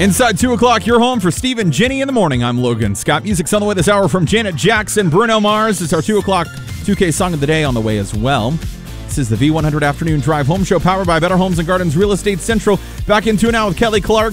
Inside 2 o'clock, you're home for Steve and Jenny in the morning. I'm Logan Scott. Music's on the way this hour from Janet Jackson. Bruno Mars is our 2 o'clock 2K song of the day on the way as well. This is the V100 Afternoon Drive Home Show powered by Better Homes and Gardens Real Estate Central. Back in 2 now with Kelly Clark.